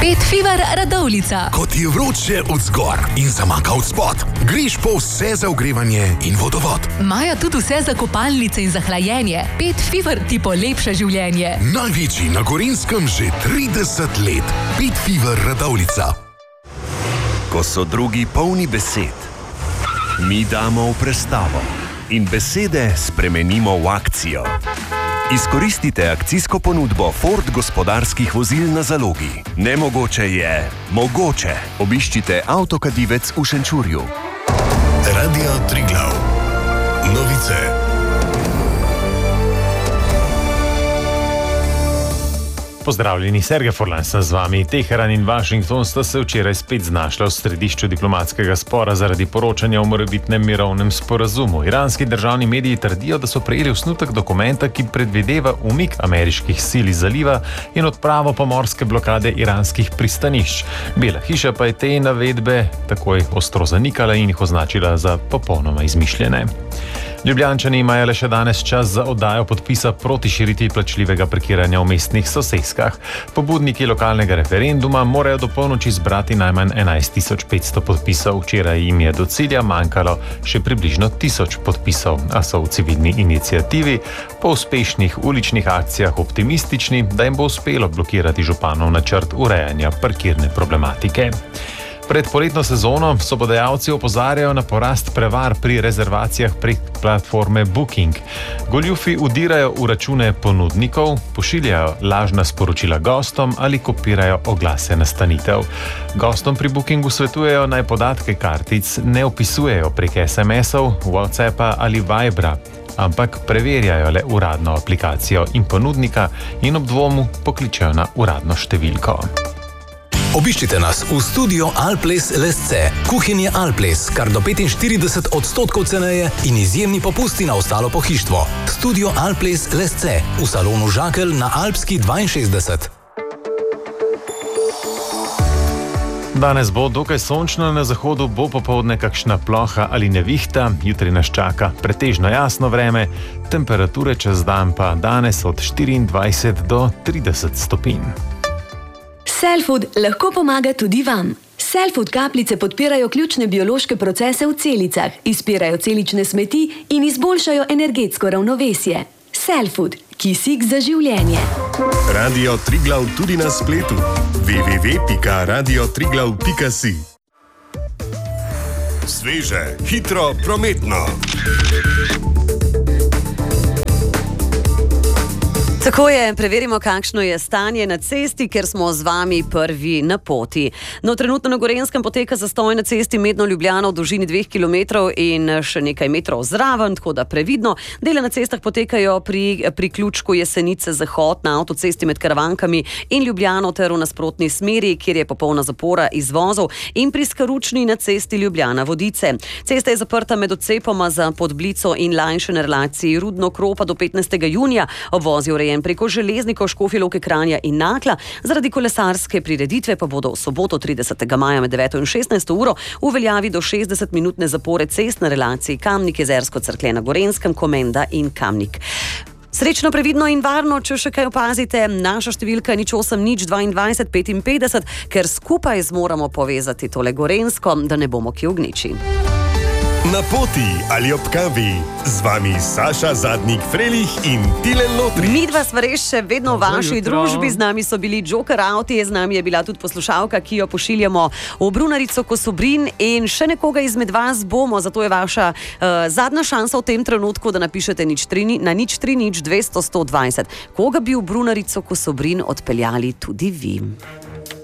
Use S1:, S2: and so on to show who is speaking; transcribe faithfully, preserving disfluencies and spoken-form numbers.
S1: Pet Fever Radovljica.
S2: Ko ti je vroče od zgor in zamaka od spod, greš po vse za ogrevanje in vodovod.
S1: Maja tudi vse za kopalnice in za hlajenje. Pet Fever ti polepša življenje.
S2: Največji na Gorenjskem že trideset let. Pet Fever Radovljica.
S3: Ko so drugi polni besed, mi damo v prestavo in besede spremenimo v akcijo. Izkoristite akcijsko ponudbo Ford gospodarskih vozil na zalogi. Nemogoče je mogoče. Obiščite Avtokadivec v Šenčurju.
S2: Radio Triglav. Novice.
S4: Pozdravljeni, Sergej Furlan sem z vami. Teheran in Washington sta se včeraj spet znašla v središču diplomatskega spora zaradi poročanja o morebitnem mirovnem sporazumu. Iranski državni mediji trdijo, da so prejeli osnutek dokumenta, ki predvideva umik ameriških sil iz zaliva in odpravo pomorske blokade iranskih pristanišč. Bela hiša pa je te navedbe takoj ostro zanikala in jih označila za popolnoma izmišljene. Ljubljančani imajo le še danes čas za oddajo podpisa proti širitvi plačljivega parkiranja v mestnih soseskah. Pobudniki lokalnega referenduma morajo do polnoči zbrati najmanj enajst tisoč petsto podpisov. Včeraj jim je do cilja manjkalo še približno tisoč podpisov, a so v civilni iniciativi po uspešnih uličnih akcijah optimistični, da jim bo uspelo blokirati županov načrt urejanja parkirne problematike. Pred poletno sezono sobodajalci opozarjajo na porast prevar pri rezervacijah prek platforme Booking. Goljufi udirajo v račune ponudnikov, pošiljajo lažna sporočila gostom ali kopirajo oglase nastanitev. Gostom pri Bookingu svetujejo, naj podatke kartic ne opisujejo prek es em esov, WhatsAppa ali Vibra, ampak preverjajo le uradno aplikacijo in ponudnika in ob dvomu pokličejo na uradno številko.
S5: Obiščite nas v studio Alples Lesce. Kuhinje Alples, kar do petinštirideset odstotkov ceneje in izjemni popusti na ostalo pohištvo. Studio Alples Lesce v salonu Žakelj na Alpski dvainšestdeset.
S4: Danes bo dokaj sončno, na zahodu bo popoldne kakšna ploha ali nevihta, jutri nas čaka pretežno jasno vreme, temperature čez dan pa danes od štiriindvajset do trideset stopinj.
S6: Cellfood lahko pomaga tudi vam. Cellfood kapljice podpirajo ključne biološke procese v celicah, izpirajo celične smeti in izboljšajo energetsko ravnovesje. Cellfood, kisik za življenje.
S7: Radio Triglav tudi na spletu. w w w pika radio triglav pika si. Sveže, hitro, prometno.
S8: Tako je, preverimo, kakšno je stanje na cesti, ker smo z vami prvi na poti. No, trenutno na Gorenjskem poteka zastoj na cesti Medno-Ljubljana v dolžini dveh kilometrov in še nekaj metrov zraven, tako da previdno. Dele na cestah potekajo pri priključku Jesenice Zahod na avtocesti med Karavankami in Ljubljano ter v nasprotni smeri, kjer je popolna zapora izvozov, in pri Skaručni na cesti Ljubljana-Vodice. Cesta je zaprta med odcepoma za Podblico in Lajnše na relaciji Rudno-Kropa do petnajstega junija. Obvoz je urejen preko železnikov Škofje Loke, Kranja in Nakla. Zaradi kolesarske prireditve pa bodo v soboto tridesetega maja med deveto in šestnajsto uro v veljavi do šestdeset minutne zapore cest na relaciji Kamnik-Jezersko-Cerklje na Gorenjskem, Komenda in Kamnik. Srečno, previdno in varno, če še kaj opazite, naša številka nič osem nič dvaindvajset petinpetdeset, ker skupaj zmoramo povezati tole Gorenjsko, da ne bomo kje v gneči.
S7: Na poti ali ob kavi, z vami Saša Zadnik Frelih in Tilen Lotri.
S8: Midva sva res še vedno v vaši družbi, z nami so bili Joker Auti, z nami je bila tudi poslušalka, ki jo pošiljamo v Brunarico Kosobrin in še nekoga izmed vas bomo, zato je vaša uh, zadnja šansa v tem trenutku, da napišete nič tri, na nič tri nič dvesto sto dvajset. Koga bi v Brunarico Kosobrin odpeljali tudi vi?